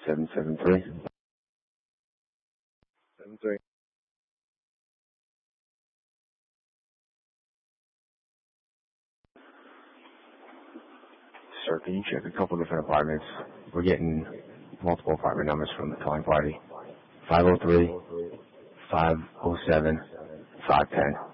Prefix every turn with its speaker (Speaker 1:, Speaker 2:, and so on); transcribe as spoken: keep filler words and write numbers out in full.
Speaker 1: seven seven three.
Speaker 2: Seven three.
Speaker 1: Sir, can you check a couple different apartments? We're getting multiple apartment numbers from the calling party. five oh three, five oh seven, five ten.